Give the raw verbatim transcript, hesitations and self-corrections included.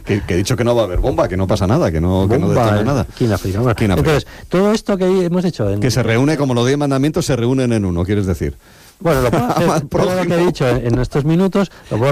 Que, que he dicho que no va a haber bomba, que no pasa nada, que no, que no detona nada. Aquí en África. Bueno, Aquí en África. entonces, todo esto que hemos hecho... En, que se reúne, como los diez mandamientos, se reúnen en uno, ¿quieres decir? Bueno, lo puedo hacer, todo lo que he dicho en, en estos minutos, lo puedo